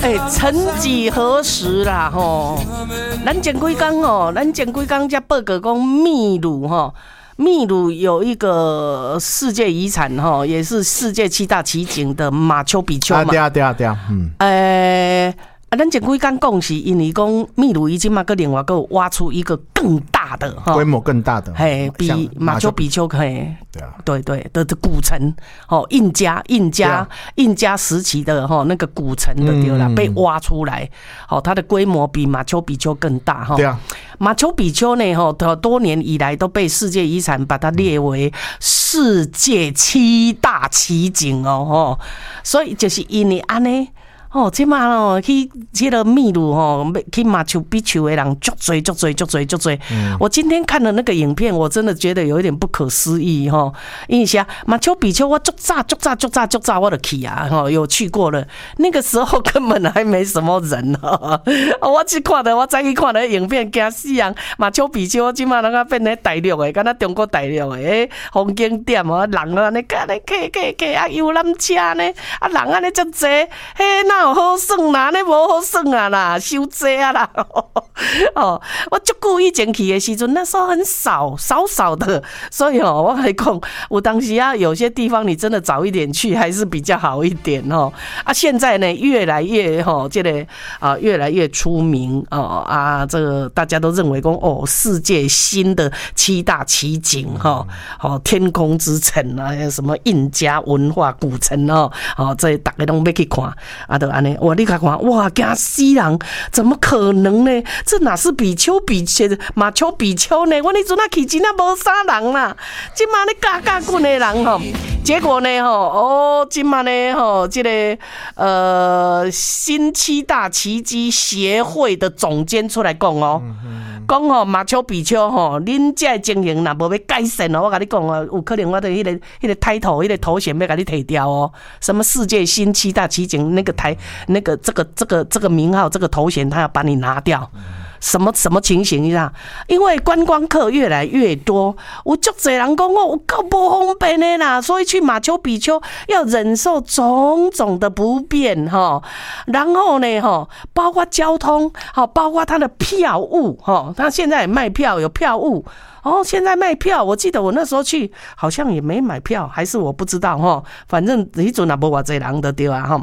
曾几何时啦吼，咱前几天才报告讲秘鲁吼。秘鲁有一个世界遗产哈，也是世界7大奇景的马丘比丘嘛。 对啊， 咱前几天讲是因为讲秘鲁已经嘛个另外个挖出一个更大的哈， 规模更大的， 比马丘比丘对的古城哦，印加时期的哈那个古城的对啦，被挖出来，好，它的规模比马丘比丘更大哈。 对啊， 马丘比丘呢哈，多年以来都被世界遗产把它列为世界7大奇景哦，所以就是因为安尼。这嘛去这个秘鲁去马丘比丘的人足多。我今天看了那个影片，我真的觉得有一点不可思议哈。因为啥马丘比丘我足早我就去啊有去过了。那个时候根本还没什么人我再去看的影片，惊死人！马丘比丘今嘛那变成大陆的，敢若中国大陆的风景点人啊，你看你骑游览车呢，人安尼足多，哪有好耍啦？你无好耍啊啦，伤济啊啦！我足久以前去的时阵，那时候很少的，所以我跟你讲，我当时有些地方你真的早一点去还是比较好一点现在呢越来越这个越来越出名这个大家都认为讲世界新的7大奇景天空之城啊，什么印加文化古城这大家都要去看就安尼，你看哇，惊死人！怎么可能呢？这哪是马丘比丘呢？我那阵去真的无啥人啦，今嘛咧嘎滚的人结果呢今嘛呢这个新7大奇迹协会的总监出来讲讲马丘比丘恁这经营若无要改善我跟你讲有可能我的迄个title迄个头衔要给你摕掉什么世界新7大奇景这个名号这个头衔他要把你拿掉。什么情形啊？因为观光客越来越多，有足多人讲有够不方便的啦，所以去马丘比丘要忍受种种的不便然后呢包括交通包括它的票务它现在也卖票有票务现在卖票，我记得我那时候去好像也没买票，还是我不知道反正那阵也没多少人的对啊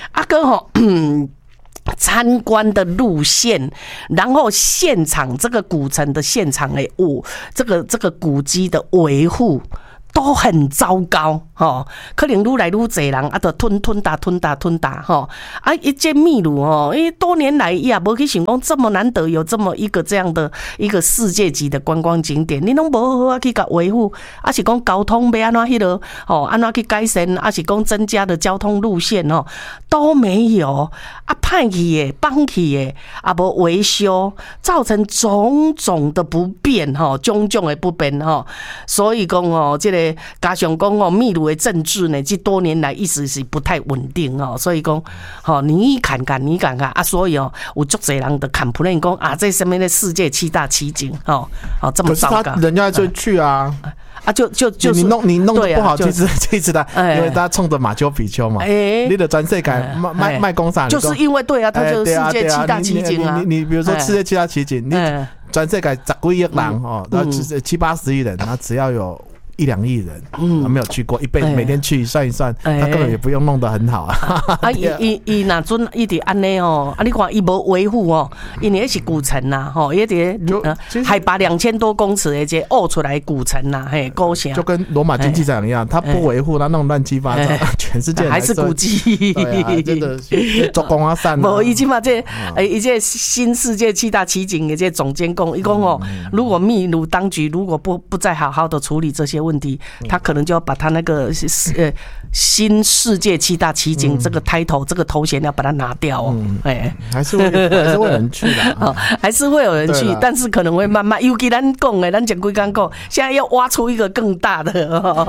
参观的路线，然后现场这个古城的现场这个古迹的维护都很糟糕可能愈来愈多人就吞打这秘鲁因为多年来也没去想讲这么难得有这么这样的一个世界级的观光景点，你都没好好去给维护，是讲交通要怎么怎么去改善，是讲增加的交通路线都没有歹去的放弃的也没维修，造成种种的不便种种的不便所以讲这个加上讲秘鲁的政治呢，这多年来一直是不太稳定所以讲你看看所以有足多人的complain讲这什么的世界7大奇景这么糟糕， 可是人家就去就是你弄得不好，其实的，因为他冲着马丘比丘嘛，你的全世界卖工厂， 就是因为它就是世界7大奇景你比如说世界7大奇景，你全世界10几亿人7-80亿人，他只要有1-2亿人没有去过，一辈子每天去算一算，他根本也不用弄得很好伊那阵一直安尼你看伊无维护因为那是古城呐一直海拔2000多公尺的这凹出来古城呐古城， 就跟罗马竞技场一样，他不维护，他弄乱七八糟，全世界还是古迹， 真的做工啊散。 无伊即嘛这新世界7大奇景的这总监讲，伊讲如果秘鲁当局如果不再好好的处理这些问题，他可能就要把他那个新世界7大奇景这个 title 这个头衔要把它拿掉还是会有人去的还是会有人去，但是可能会慢慢，尤其咱讲的，咱前几天讲，现在要挖出一个更大的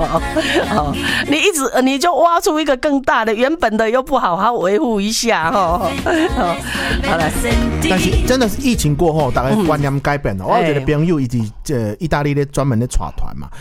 你就挖出一个更大的，原本的又不好好维护一下好来， 但是真的是疫情过后，大概观念改变了。我有一个朋友，意大利的专门的带团嘛，伊就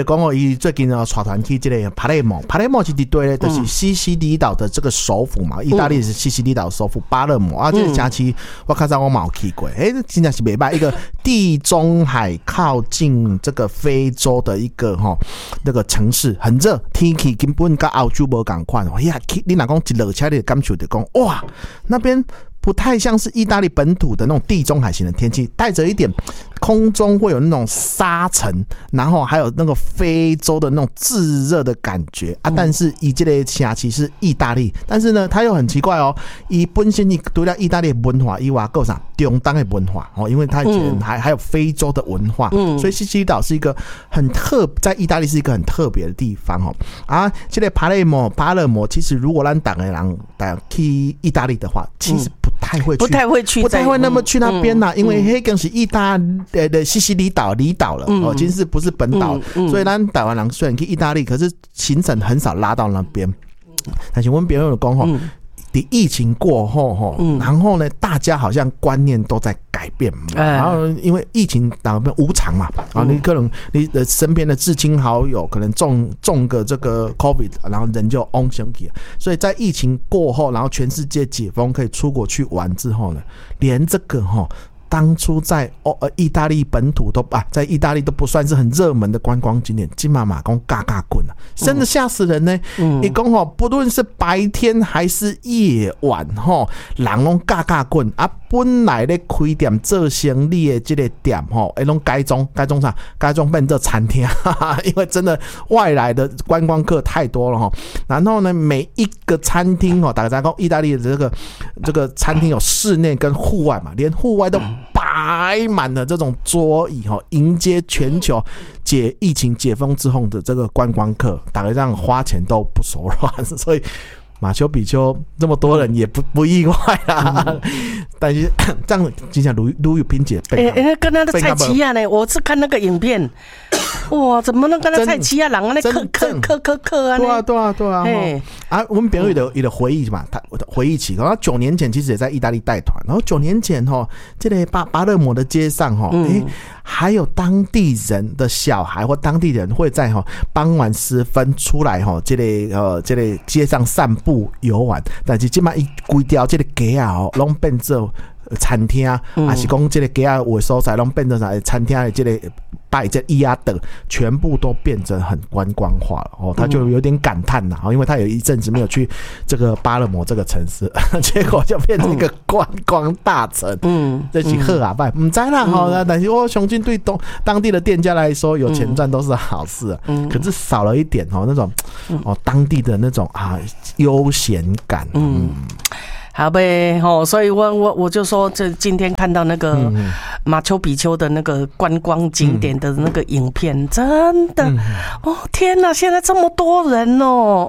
讲哦，伊最近带团去这个帕雷莫是伫对咧，就是西西里岛的这个首府嘛，意大利是西西里岛首府巴勒摩啊，这个城市我看到我冇去过，真的是袂歹，一个地中海靠近这个非洲的一个那个城市，很热，天气根本跟澳洲无同款。哎呀，你若讲一落车，你感受就讲哇，那边不太像是意大利本土的那种地中海型的天气，带着一点空中会有那种沙尘，然后还有那个非洲的那种炙热的感觉啊。但是以这个城市是意大利，但是呢，它又很奇怪哦，以本身你除了意大利的文化以外，够啥中东的文化哦，因为它以前还有非洲的文化，所以西西里岛是一个很在意大利是一个很特别的地方哦。啊，这个巴勒摩，其实如果咱党的人去意大利的话，其实不太会那么去那边啦，因为那更是意大的西西里岛离岛了哦，其实不是本岛，所以咱台湾人虽然去意大利，可是行程很少拉到那边。但是我们朋友讲吼，疫情过后然后呢，大家好像观念都在改变嘛，然后因为疫情当然无常嘛，啊，你可能你的身边的至亲好友可能中个这个 COVID， 然后人就 on 升起，所以在疫情过后，然后全世界解封可以出国去玩之后呢，连这个当初在意大利本土在意大利都不算是很热门的观光景点，金马马公嘎嘎滚啊，真的吓死人呢！你讲不论是白天还是夜晚人拢嘎嘎滚啊！本来咧开店做生意的这个店拢改装啥？改装变做餐厅，因为真的外来的观光客太多了然后呢，每一个餐厅大家讲意大利的这个餐厅有室内跟户外嘛，连户外都摆满了这种桌椅迎接全球疫情解封之后的这个观光客，大家这样花钱都不手软，所以马丘比丘这么多人也不意外啦。但是这样就像卢有萍姐跟他的蔡奇亚呢，我是看那个影片，哇，怎么能跟他蔡奇亚人啊？那克啊！ 对啊！我们朋友的回忆嘛，他回忆起，然后9年前其实也在意大利带团，然后9年前这个巴勒摩的街上还有当地人的小孩或当地人会在傍晚时分出来这个街上散步游玩，但是现在一规条这个街啊拢变做餐厅，还是讲这个街啊有所在拢变成啥餐厅的这个摆这伊亚等，全部都变成很观光化了他就有点感叹啦，因为他有一阵子没有去这个巴勒摩这个城市，结果就变成一个观光大城。这是好啊，不知啦但是我相信对当地的店家来说，有钱赚都是好事可是少了一点那种当地的那种悠闲感。 好呗，所以我就说，这今天看到那个马丘比丘的那个观光景点的那个影片，真的，天哪，现在这么多人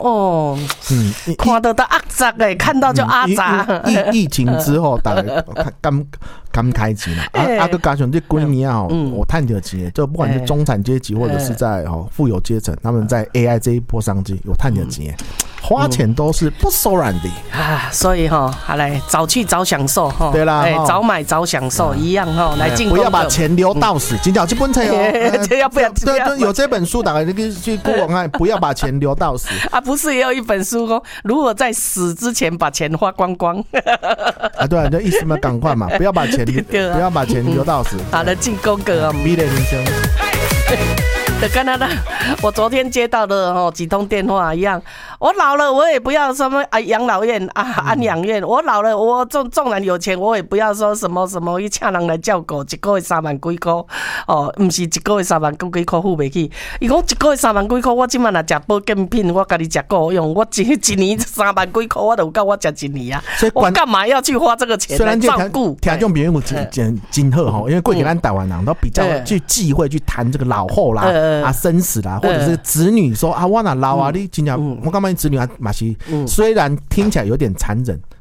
看到的阿杂看到就阿杂。 疫情之后，大家刚开始啦，个加上这几年我赚到钱，就不管是中产阶级或者是在富有阶层，他们在 AI 这一波商机有赚到钱。花钱都是不手软的所以好来早去早享受对啦， 早买早享受一样来进攻， 不要把钱留到死。今早这本册对， 有这本书，大家去过往看，不要把钱留到死不是也有一本书如何在死之前把钱花光光对啊，就意思嘛，赶快嘛，不要把钱留到死。 好了，进攻哥美丽人生。 就跟我昨天接到的几通电话一样，我老了我也不要什么养老院安养院，我老了我纵然有钱，我也不要说什么去请人来照顾，一个月3万几块不是一个月3万几块付不起。伊讲一个月3万几块，我今晚若吃保健品，我家己吃够用，我一年3万几块，我就够我吃一年啊！我干嘛要去花这个钱来照顾？ 听众朋友有真好因为过去咱台湾人都比较去忌讳去谈这个老后啦。生死啦，或者是子女说我哪老你真的，我干嘛子女嘛是虽然听起来有点残忍，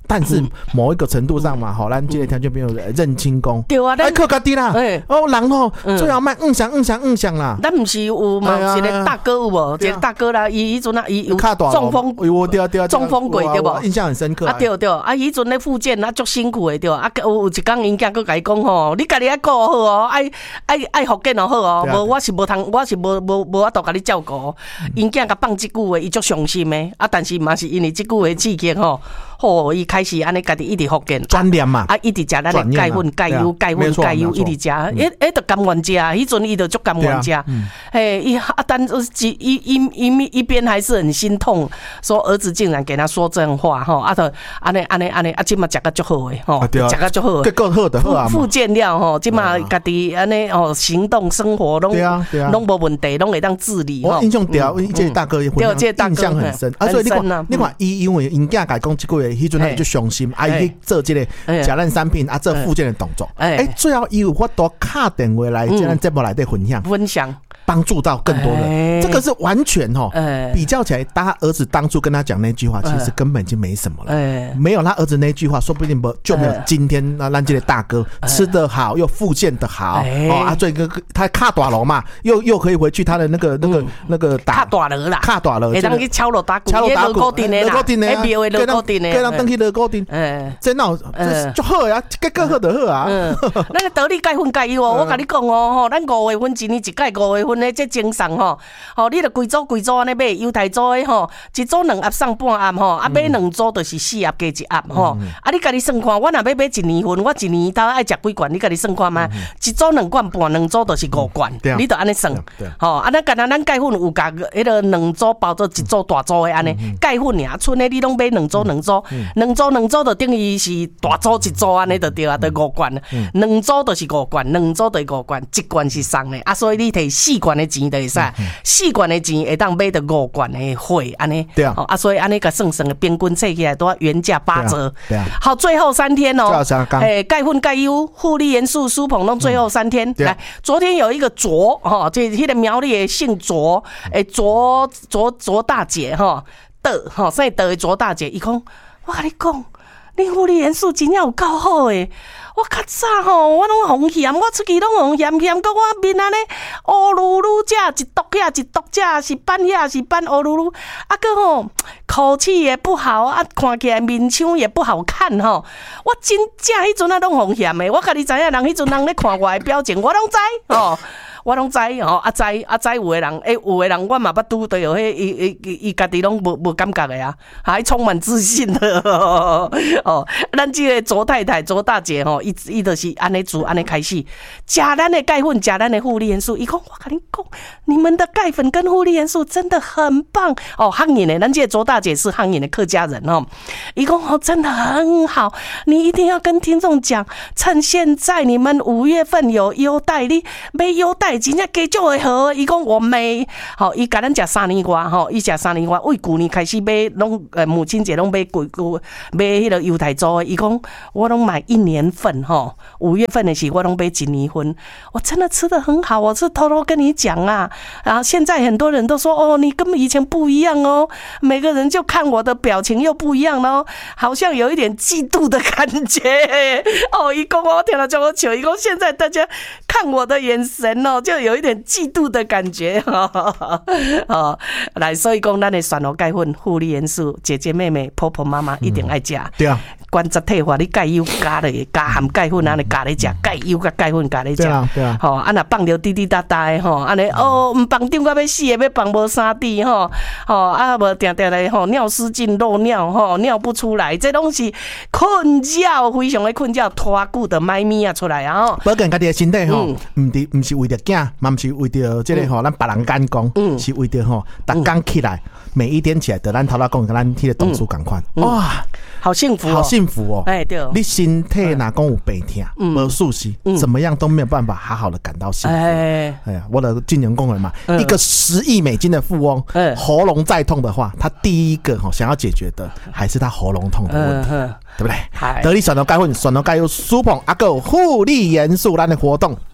但是某一个程度上嘛，吼，咱这个条件朋友认清功， 对啊， 哎，靠家己啦，哦，人吼最好卖想啦。 咱不是有嘛？一个大哥有无？一个大哥啦，伊迄阵啊，伊有中风，中风过对无？ 印象很深刻。 啊对，啊，迄阵咧复健啊，足辛苦的对，啊，有一工因囝佫甲伊讲吼，你家己爱顾好哦，爱复健就好哦，无我是无法度甲你照顾。因囝甲放即句话，伊足伤心的，啊，但是嘛是因为即句话刺激吼。吼，伊开始安尼家己一直福建专念嘛， 啊，一直食咱的钙粉、钙油、一直食，都甘愿食。迄阵伊就足甘愿食，嘿，伊啊，但一边还是很心痛，说儿子竟然给他说这样话，吼，啊，就安尼，啊，即嘛食个足好诶，吼，食个足好， 结果好的好啊， 复健了吼，即嘛家己安尼哦，行动生活拢无问题，拢会当自理。 我印象对，这大哥印象很深，啊，所以你看，伊因为因囝甲讲即句。迄阵就伤心，啊，伊去做这个食咱产品啊，做复健的动作。最后伊有法度打电话来，在咱节目内底分享。帮助到更多人，这个是完全比较起来，他儿子当初跟他讲那句话，其实根本已经没什么了。没有他儿子那句话，说不定就没有今天那咱这个大哥吃得好，又复健得好啊！这个他卡大楼嘛，又可以回去他的那个卡大楼啦， 卡大楼， 会当去敲锣打鼓， 锣鼓店的啦，庙的锣鼓店的， 给人登去锣鼓店，真好，就好呀，结果好就好啊。 咱个得力钙粉钙油哦，我跟你讲哦，咱5月份一年一届5月份。这精送吼，你着规组安尼买，犹太组的吼，一组2盒送半盒吼，啊买2组就是4盒加1盒吼，啊你家己算看，我若要买1年份，我1年头爱食几罐，你家己算看嘛，一组2罐半，2组就是5罐，你着安尼算，吼，啊咱干咱钙粉有甲迄个2组包做一组大组的安尼，钙粉尔，剩的你拢买2组2组就等于是大组一组安尼就对啊，就5罐，2组就是5罐，2组就是5罐，1罐是送的，啊所以你摕4罐的钱就会使，4罐的钱会当买到5罐的货，安尼，对啊，所以安尼个算的平均测起来都要原价8折。对啊，好，最后3天哦，钙粉、钙油、护理元素、舒捧弄最后3天。来，昨天有一个卓哈，这迄个苗栗的姓卓，卓大姐哈的哈，姓的卓大姐，伊讲，我跟你讲，你护理元素真正有够好诶。我较早吼，我拢红嫌，我出去拢红嫌，搁我面安尼乌噜噜遮一毒遐一毒遮是斑遐是斑乌噜噜，啊搁吼口气也不好啊，看起来面腔也不好看吼。我真正迄阵啊拢红嫌诶，我家己知影人迄阵人咧看我诶表情，我拢知吼。我拢知吼，知有的人，有的人我嘛捌拄到迄伊家己拢无感觉的啊，还充满自信的哦。咱这个卓太太、卓大姐吼，伊就是安尼煮安尼开始，食咱的钙粉，食咱的护理元素。伊讲我跟你讲，你们的钙粉跟护理元素真的很棒哦。汉人的，咱这个卓大姐是汉人的客家人哦。伊讲哦，真的很好，你一定要跟听众讲，趁现在你们5月份有优待，你买优待。真正加足会好，伊讲我买，吼，伊甲咱食3年外，吼，伊食3年外，为旧年开始买，拢母亲节拢买买迄个犹太州的，伊讲我拢买1年份，吼，5月份的时我拢买1年份，我真的吃得很好，我是偷偷跟你讲啊，然后现在很多人都说，哦，你跟以前不一样哦，每个人就看我的表情又不一样咯，好像有一点嫉妒的感觉，哦，伊讲我听了叫我笑，伊讲现在大家看我的眼神哦。就有一点嫉妒的感觉哦，来，所以讲咱的选择钙粉、护理元素，姐姐妹妹、婆婆妈妈一定爱食。对啊，关节退化，你钙油加咧，加含钙粉安尼加咧食，钙油甲钙粉加咧食。对啊，对啊。吼，啊那放着滴滴答答的吼，安尼哦，唔放点到要死的，要放无3滴吼，啊无定定咧吼，尿失禁、漏尿吼，尿不出来，这拢是困扰，非常的困扰，拖久的麦咪啊出来啊吼。 保健家己的身体吼，唔是为着囝。嘛不是为着这个吼，咱别人眼光，是为着吼，逐工起来，每一天起来，得咱头仔讲，跟咱迄个同事同款，哇， 好幸福， 好幸福哦！ 哎，对， 你身体哪讲有病痛，无舒适，怎么样都没有办法好好的感到幸福。哎呀，我的金牛工人嘛，一个10亿美金的富翁，喉咙再痛的话，他第一个想要解决的还是他喉咙痛的问题，对不对？得你选择钙粉，选择钙油舒捧，还有护理元素，咱的活动最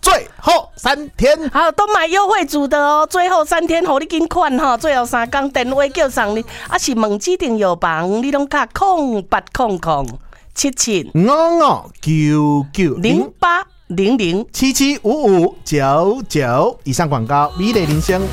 后3天。 好，都买优惠组的哦，最后3天给你紧款哈，最后3天电话叫上你，是问指定药房，你拢卡0800779999 以上广告，美丽人生